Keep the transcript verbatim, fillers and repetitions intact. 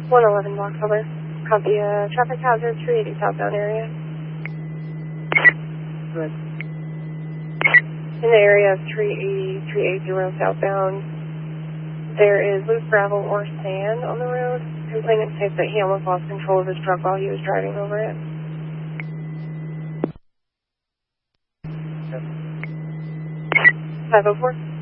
one eleven block over. Copy, uh, traffic hazard, three eighty southbound area. Good. In the area of three eighty, three eighty southbound, there is loose gravel or sand on the road. Complainant states that he almost lost control of his truck while he was driving over it. Yep. five oh four.